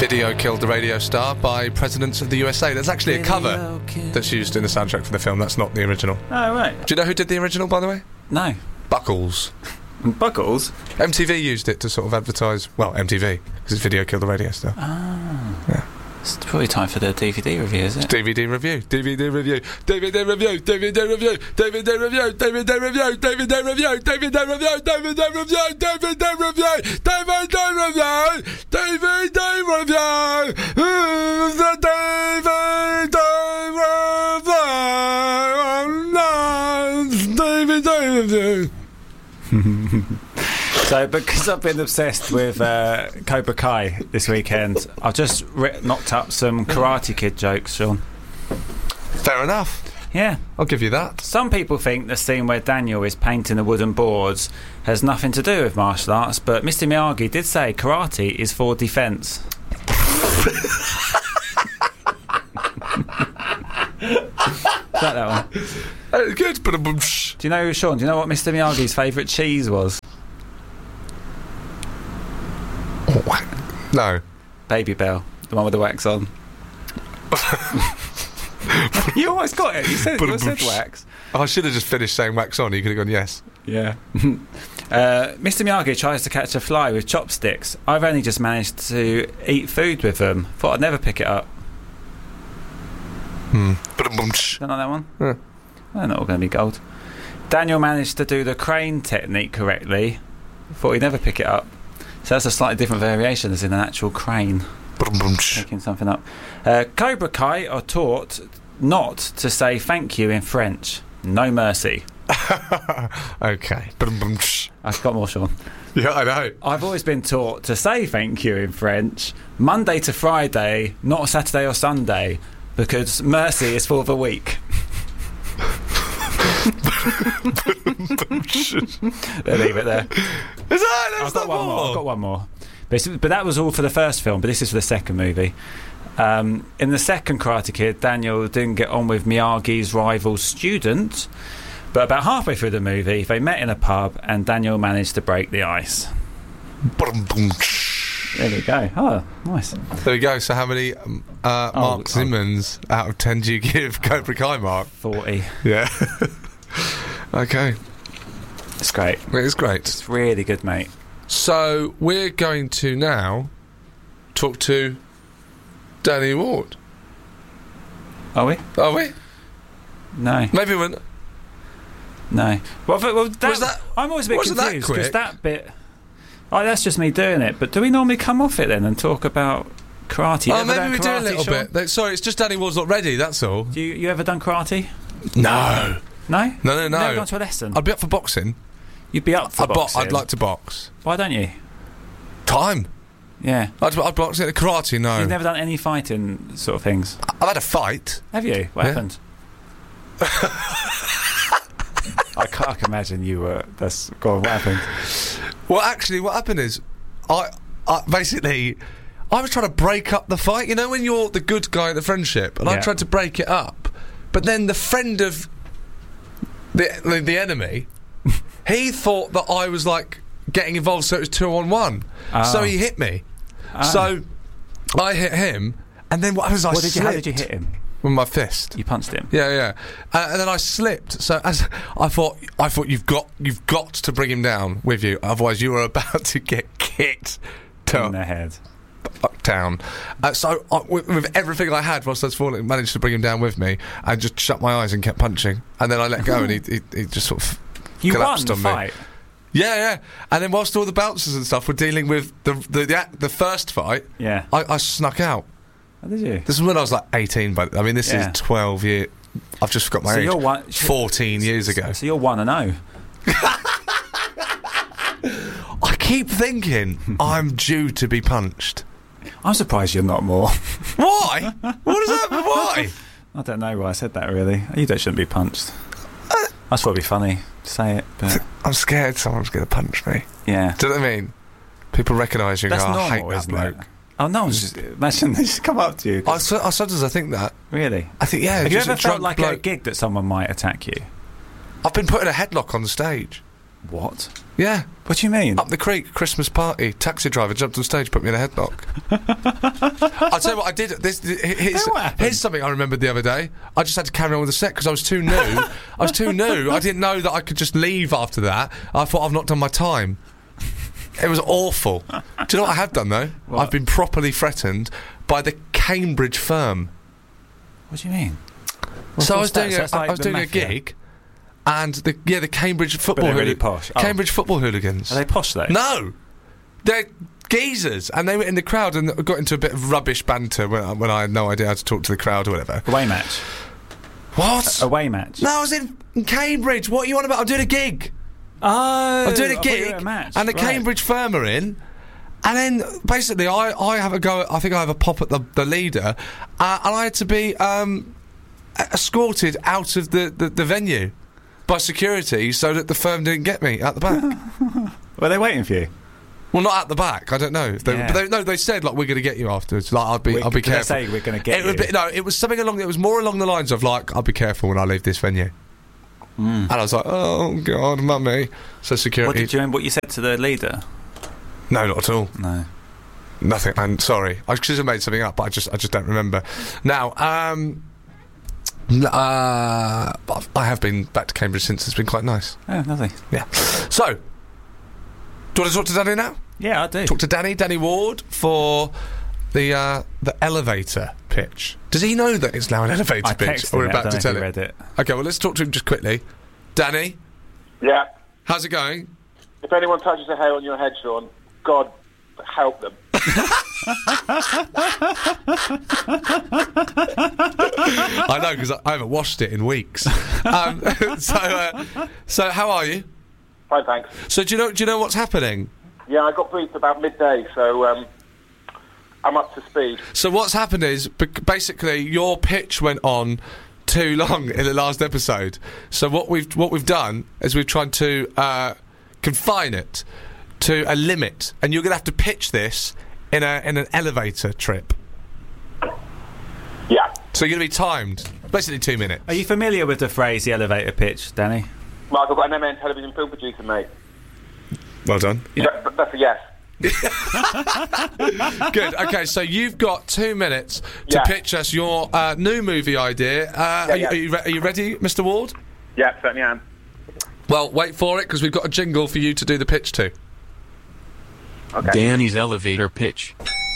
Video Killed the Radio Star by Presidents of the USA. There's actually a cover that's used in the soundtrack for the film. That's not the original. Oh, right. Do you know who did the original, by the way? No. Buckles. Buckles? MTV used it to sort of advertise... Well, MTV, because it's Video Killed the Radio Star. Ah. Yeah. It's probably time for the DVD review, is it? DVD review, DVD review, DVD review, DVD review, DVD review, DVD review, DVD review, DVD review, DVD review, DVD review, DVD review, DVD review, DVD review. So, because I've been obsessed with Cobra Kai this weekend, I've just knocked up some Karate Kid jokes, Sean. Fair enough. Yeah. I'll give you that. Some people think the scene where Daniel is painting the wooden boards has nothing to do with martial arts, but Mr. Miyagi did say karate is for defence. Is that one? Good, but do you know, Sean, do you know what Mr. Miyagi's favourite cheese was? No. Baby Bell, the one with the wax on. You almost got it. You said wax. I should have just finished saying wax on. You could have gone yes. Yeah. Mr. Miyagi tries to catch a fly with chopsticks. I've only just managed to eat food with them. Thought I'd never pick it up. Don't know that one? Yeah. They're not all going to be gold. Daniel managed to do the crane technique correctly. Thought he'd never pick it up. So that's a slightly different variation as in an actual crane. Picking something up. Cobra Kai are taught not to say thank you in French. No mercy. Okay. I've got more, Sean. Yeah, I know. I've always been taught to say thank you in French Monday to Friday, not Saturday or Sunday, because mercy is for the weak. They'll leave it there. I've got one more. But that was all for the first film, but this is for the second movie. In the second Karate Kid, Daniel didn't get on with Miyagi's rival student, but about halfway through the movie, they met in a pub and Daniel managed to break the ice. There we go. Oh, nice. There we go. So how many Mark Simmons out of 10 do you give Cobra Kai, Mark? 40. Yeah. Okay. It's great. It is great. It's really good, mate. So we're going to now talk to Danny Ward. Are we? Are we? No. Maybe we're not. No. Well, I'm always a bit confused because that bit... Oh, that's just me doing it. But do we normally come off it then and talk about karate? Oh, maybe we do a little bit. Sorry, it's just Danny Ward's not ready, that's all. You ever done karate? No. No? No. You've never gone to a lesson? I'd be up for boxing. You'd be up for boxing? I'd like to box. Why don't you? Time. Yeah. I'd box it. Karate, no. You've never done any fighting sort of things? I've had a fight. Have you? What happened? I can't imagine you were... Go on, what happened? Well, actually, what happened is... I basically... I was trying to break up the fight. You know when you're the good guy in the friendship? And I tried to break it up. But then the friend of the enemy... he thought that I was, like, getting involved, so it was 2-on-1. Oh. So he hit me. Oh. So I hit him, and then what was I slipped. How did you hit him? With my fist. You punched him? Yeah. And then I slipped. So as I thought you've got to bring him down with you, otherwise you are about to get kicked in the head. Down. So with everything I had whilst I was falling, managed to bring him down with me, and just shut my eyes and kept punching. And then I let go, and he just sort of collapsed on me. You won the fight? Yeah. And then whilst all the bouncers and stuff were dealing with the first fight, I snuck out. Oh, did you? This is when I was like 18, but I mean, this is 12 years. I've just forgot my age. 14 years ago. So you're 1-0. I keep thinking I'm due to be punched. I'm surprised you're not more. Why? What does that mean? Why? I don't know why I said that, really. You shouldn't be punched. That's what would be funny to say it, but... I'm scared someone's going to punch me. Yeah. Do you know what I mean? People recognise you and go, I hate that bloke. Oh, no one's just... Imagine they just come up to you. Sometimes I think that. Really? I think, Have you ever felt like at a gig that someone might attack you? I've been put in a headlock on the stage. What? Yeah. What do you mean? Up the creek, Christmas party, taxi driver jumped on stage, put me in a headlock. I'll tell you what I did. Here's something I remembered the other day. I just had to carry on with the set because I was too new. I didn't know that I could just leave after that. I thought I've not done my time. It was awful. Do you know what I have done, though? What? I've been properly threatened by the Cambridge firm. What do you mean? So I was doing a gig, and the Cambridge football really posh. Cambridge football hooligans. Are they posh though? No, they're geezers, and they were in the crowd and got into a bit of rubbish banter when I had no idea how to talk to the crowd or whatever. Away match. What? Away match. No, I was in Cambridge. What are you on about? I'm doing a gig. Oh, I'm doing a gig, and the Cambridge firm are in. And then, basically, I have a go. I think I have a pop at the leader, and I had to be escorted out of the venue by security so that the firm didn't get me at the back. Were they waiting for you? Well, not at the back. I don't know. They said like we're going to get you afterwards. Like I'll be careful. They say we're going to get you. It was something along. It was more along the lines of like I'll be careful when I leave this venue. And I was like, oh God, mummy. So security. Do you remember what you said to the leader? No, not at all. No. Nothing. I'm sorry. I should have made something up, but I just don't remember. Now, I have been back to Cambridge since. It's been quite nice. Oh, lovely. Yeah. So, do you want to talk to Danny now? Yeah, I do. Talk to Danny Ward for the elevator pitch. Does he know that it's now an elevator pitch? Or we're about to tell him? Read it. Okay, well, let's talk to him just quickly. Danny? Yeah. How's it going? If anyone touches a hair on your head, Sean, God help them. I know, because I haven't washed it in weeks. So how are you? Fine, thanks. So do you know what's happening? Yeah, I got briefed about midday, so I'm up to speed. So what's happened is, basically, your pitch went on too long in the last episode. So what we've done is we've tried to confine it to a limit, and you're going to have to pitch this in an elevator trip. Yeah. So you're going to be timed, basically 2 minutes. Are you familiar with the phrase the elevator pitch, Danny? Mark, I've got an MN television film producer, mate. Well done. Yeah. That's a yes. Good. Okay, so you've got 2 minutes to pitch us your new movie idea. Are you ready, Mr. Ward? Yeah, certainly am. Well, wait for it, because we've got a jingle for you to do the pitch to. Okay. Danny's elevator pitch.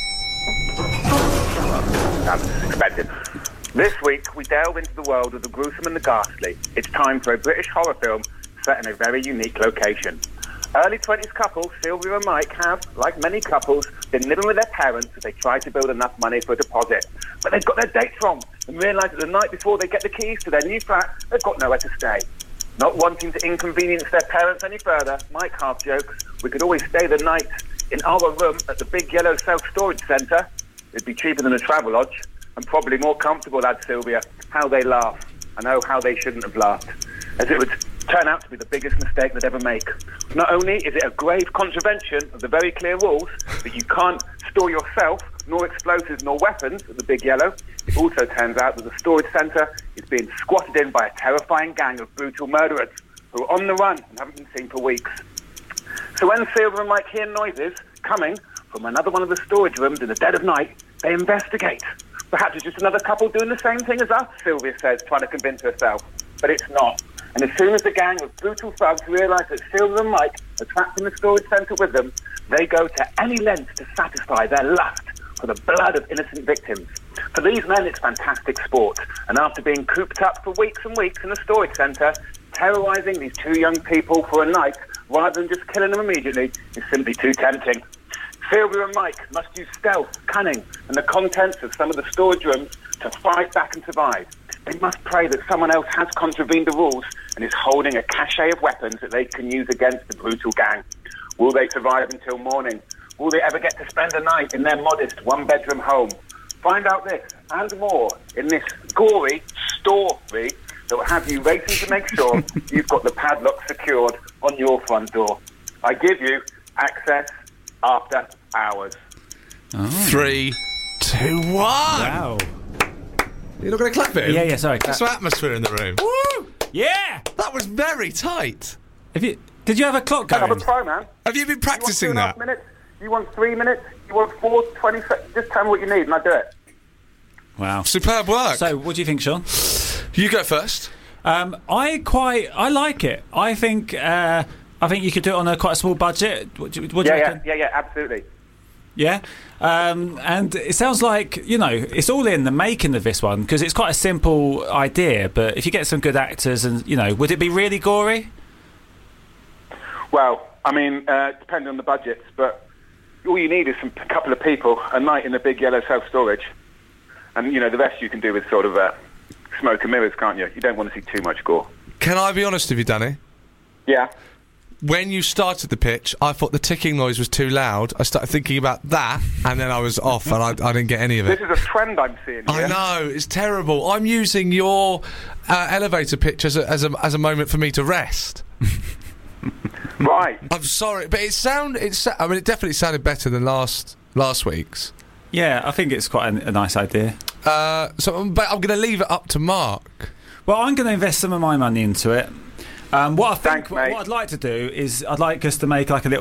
As expected. This week, we delve into the world of the gruesome and the ghastly. It's time for a British horror film set in a very unique location. Early 20s couple Sylvia and Mike have, like many couples, been living with their parents as they try to build enough money for a deposit. But they've got their dates wrong and realise that the night before they get the keys to their new flat, they've got nowhere to stay. Not wanting to inconvenience their parents any further, Mike half jokes, we could always stay the night in our room at the Big Yellow Self-Storage Centre. It'd be cheaper than a travel lodge and probably more comfortable, adds Sylvia. How they laugh. I know how they shouldn't have laughed, as it would turn out to be the biggest mistake they'd ever make. Not only is it a grave contravention of the very clear rules that you can't store yourself, nor explosives, nor weapons at the Big Yellow, it also turns out that the storage centre is being squatted in by a terrifying gang of brutal murderers who are on the run and haven't been seen for weeks. So when Sylvia and Mike hear noises coming from another one of the storage rooms in the dead of night, they investigate. Perhaps it's just another couple doing the same thing as us, Sylvia says, trying to convince herself. But it's not. And as soon as the gang of brutal thugs realise that Sylvia and Mike are trapped in the storage centre with them, they go to any length to satisfy their lust for the blood of innocent victims. For these men, it's fantastic sport. And after being cooped up for weeks and weeks in a storage centre, terrorising these two young people for a night rather than just killing them immediately is simply too tempting. Sylvia and Mike must use stealth, cunning, and the contents of some of the storage rooms to fight back and survive. They must pray that someone else has contravened the rules and is holding a cache of weapons that they can use against the brutal gang. Will they survive until morning? Will they ever get to spend the night in their modest one-bedroom home? Find out this and more in this gory story that will have you racing to make sure you've got the padlock secured on your front door. I give you access after hours. Oh. 3, 2, 1. Wow. You're not going to clap it? Yeah, sorry. There's some atmosphere in the room. Woo! Yeah! That was very tight. Have you... Did you have a clock going? I have a pro, man. Have you been practicing that? Minutes? You want 3 minutes? You want 4, 20 seconds? Just tell me what you need and I'll do it. Wow. Superb work. So, what do you think, Sean? You go first. I like it. I think you could do it on quite a small budget. What do you reckon? Yeah, absolutely. Yeah, and it sounds like, it's all in the making of this one, because it's quite a simple idea, but if you get some good actors and, would it be really gory? Well, I mean, depending on the budgets, but all you need is a couple of people, a night in a big yellow self-storage, and, the rest you can do with sort of smoke and mirrors, can't you? You don't want to see too much gore. Can I be honest with you, Danny? Yeah. When you started the pitch, I thought the ticking noise was too loud. I started thinking about that, and then I was off, and I didn't get any of it. This is a trend I'm seeing here. I know, it's terrible. I'm using your elevator pitch as a moment for me to rest. Right. I'm sorry, but it definitely sounded better than last week's. Yeah, I think it's quite a nice idea. But I'm going to leave it up to Mark. Well, I'm going to invest some of my money into it. What I'd like to do is I'd like us to make like a little